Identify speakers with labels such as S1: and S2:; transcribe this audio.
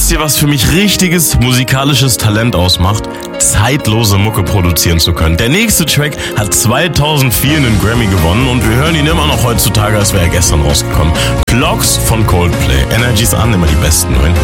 S1: wisst ihr, was für mich richtiges musikalisches Talent ausmacht? Zeitlose Mucke produzieren zu können. Der nächste Track hat 2004 einen Grammy gewonnen und wir hören ihn immer noch heutzutage, als wäre er gestern rausgekommen. Clocks von Coldplay. Energies an, immer die besten neuen.